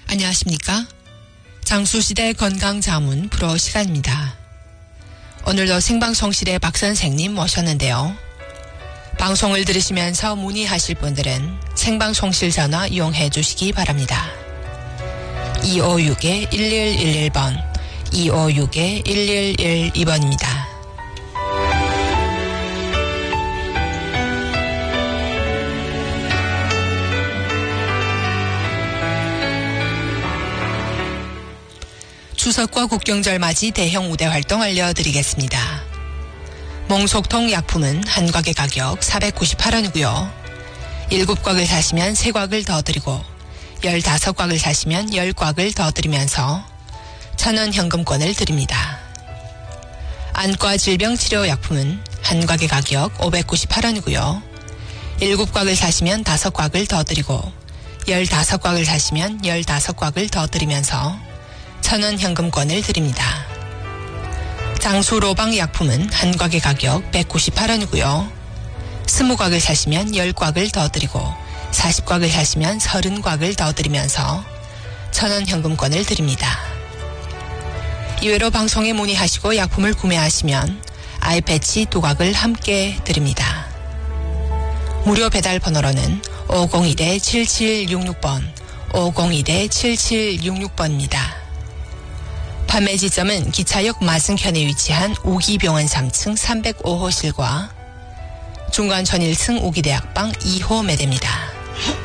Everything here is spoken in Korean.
안녕하십니까? 장수시대 건강자문 프로 시간입니다. 오늘도 생방송실에 박 선생님 모셨는데요. 방송을 들으시면서 문의하실 분들은 생방송실 전화 이용해 주시기 바랍니다. 256-1111번, 256-1112번입니다. 추석과 국경절 맞이 대형 우대 활동 알려드리겠습니다. 몽속통 약품은 한 곽의 가격 498원이고요. 7곽을 사시면 3곽을 더 드리고 15곽을 사시면 10곽을 더 드리면서 1,000원 현금권을 드립니다. 안과 질병치료약품은 한 곽의 가격 598원이고요. 7곽을 사시면 5곽을 더 드리고 15곽을 사시면 15곽을 더 드리면서 1,000원 현금권을 드립니다. 장수로방 약품은 한 곽의 가격 198원이고요. 20곽을 사시면 10곽을 더 드리고 40곽을 사시면 30곽을 더 드리면서 1,000원 현금권을 드립니다. 이외로 방송에 문의하시고 약품을 구매하시면 아이패치 2곽을 함께 드립니다. 무료 배달 번호로는 502-7766번, 502-7766번입니다. 판매 지점은 기차역 마승편에 위치한 우기병원 3층 305호실과 중간천 1층 우기대학방 2호 매대입니다.